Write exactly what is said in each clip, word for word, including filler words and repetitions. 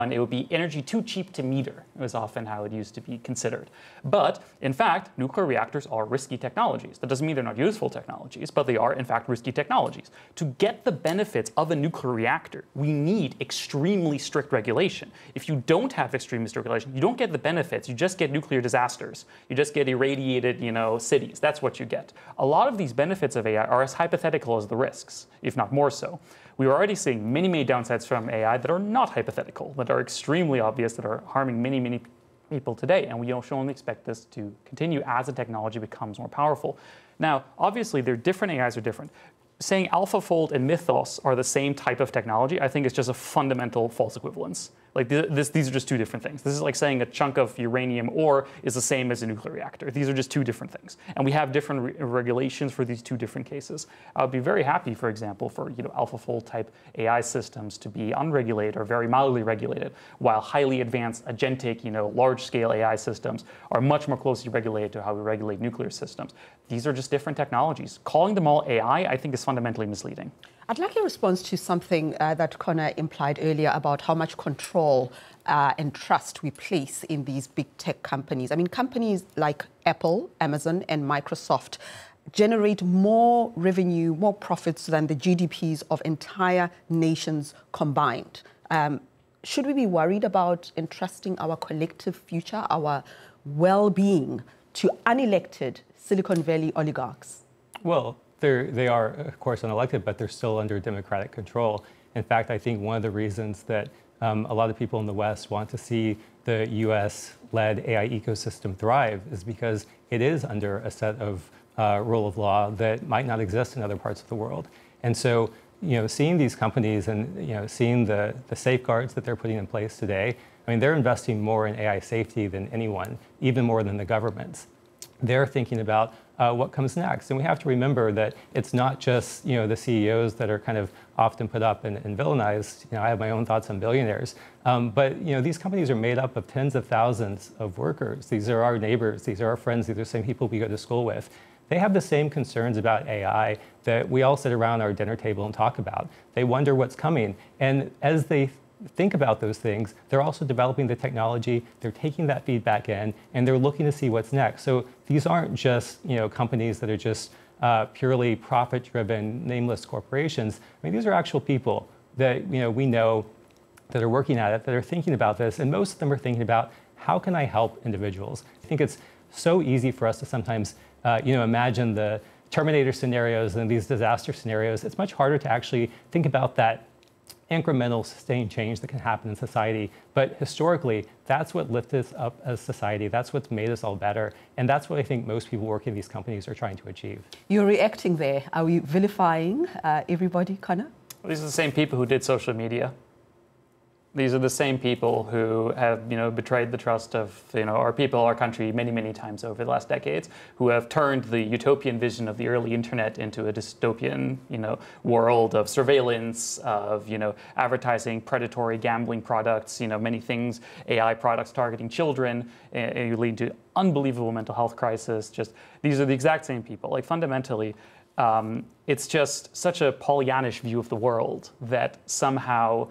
And it would be energy too cheap to meter, was often how it used to be considered. But in fact, nuclear reactors are risky technologies. That doesn't mean they're not useful technologies, but they are in fact risky technologies. To get the benefits of a nuclear reactor, we need extremely strict regulation. If you don't have extremely strict regulation, you don't get the benefits, you just get nuclear disasters. You just get irradiated, you know, cities. That's what you get. A lot of these benefits of A I are as hypothetical as the risks, if not more so. We are already seeing many, many downsides from A I that are not hypothetical, that are extremely obvious, that are harming many, many people today. And we should only expect this to continue as the technology becomes more powerful. Now, obviously, they're different A Is are different. Saying AlphaFold and Mythos are the same type of technology, I think is just a fundamental false equivalence. Like this, these are just two different things. This is like saying a chunk of uranium ore is the same as a nuclear reactor. These are just two different things. And we have different re regulations for these two different cases. I would be very happy, for example, for you know, AlphaFold type A I systems to be unregulated or very mildly regulated, while highly advanced agentic, you know, large-scale A I systems are much more closely regulated to how we regulate nuclear systems. These are just different technologies. Calling them all A I, I think, is fundamentally misleading. I'd like your response to something uh, that Connor implied earlier about how much control uh, and trust we place in these big tech companies. I mean, companies like Apple, Amazon, and Microsoft generate more revenue, more profits than the G D Ps of entire nations combined. Um, should we be worried about entrusting our collective future, our well-being, to unelected Silicon Valley oligarchs? Well, They're, they are, of course, unelected, but they're still under democratic control. In fact, I think one of the reasons that um, a lot of people in the West want to see the U S-led A I ecosystem thrive is because it is under a set of uh, rule of law that might not exist in other parts of the world. And so, you know, seeing these companies and, you know, seeing the, the safeguards that they're putting in place today, I mean, they're investing more in A I safety than anyone, even more than the governments. They're thinking about Uh, what comes next. And we have to remember that it's not just, you know, the C E Os that are kind of often put up and, and villainized. You know, I have my own thoughts on billionaires. Um, but, you know, these companies are made up of tens of thousands of workers. These are our neighbors. These are our friends. These are the same people we go to school with. They have the same concerns about A I that we all sit around our dinner table and talk about. They wonder what's coming. And as they think about those things, they're also developing the technology, they're taking that feedback in, and they're looking to see what's next. So these aren't just, you know, companies that are just uh, purely profit-driven, nameless corporations. I mean, these are actual people that, you know, we know that are working at it, that are thinking about this, and most of them are thinking about, how can I help individuals? I think it's so easy for us to sometimes, uh, you know, imagine the Terminator scenarios and these disaster scenarios. It's much harder to actually think about that incremental, sustained change that can happen in society. But historically, that's what lifted us up as society. That's what's made us all better. And that's what I think most people working in these companies are trying to achieve. You're reacting there. Are we vilifying uh, everybody, Connor? Well, these are the same people who did social media. These are the same people who have, you know, betrayed the trust of, you know, our people, our country, many, many times over the last decades, who have turned the utopian vision of the early internet into a dystopian, you know, world of surveillance, of, you know, advertising predatory gambling products, you know, many things, A I products targeting children, and you lead to unbelievable mental health crisis. Just these are the exact same people. Like fundamentally, um, it's just such a Pollyannish view of the world that somehow,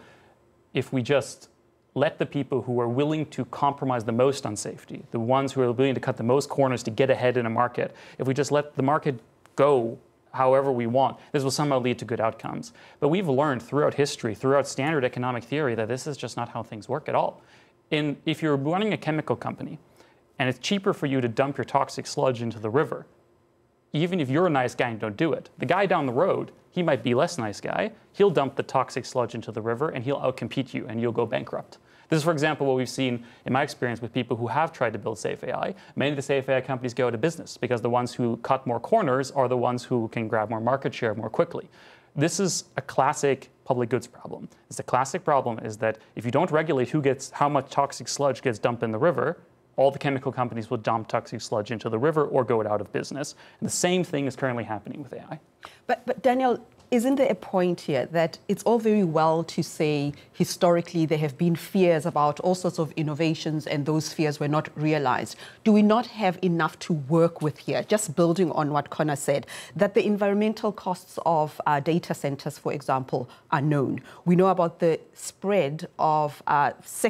if we just let the people who are willing to compromise the most on safety, the ones who are willing to cut the most corners to get ahead in a market, if we just let the market go however we want, this will somehow lead to good outcomes. But we've learned throughout history, throughout standard economic theory, that this is just not how things work at all. In, if you're running a chemical company and it's cheaper for you to dump your toxic sludge into the river, even if you're a nice guy and don't do it, the guy down the road, he might be less nice guy. He'll dump the toxic sludge into the river and he'll outcompete you and you'll go bankrupt. This is, for example, what we've seen in my experience with people who have tried to build safe A I. Many of the safe A I companies go out of business because the ones who cut more corners are the ones who can grab more market share more quickly. This is a classic public goods problem. It's a classic problem is that if you don't regulate who gets, how much toxic sludge gets dumped in the river, all the chemical companies will dump toxic sludge into the river or go out of business. And the same thing is currently happening with A I. But, but Daniel, isn't there a point here that it's all very well to say historically there have been fears about all sorts of innovations and those fears were not realized? Do we not have enough to work with here? Just building on what Connor said, that the environmental costs of uh, data centers, for example, are known. We know about the spread of uh,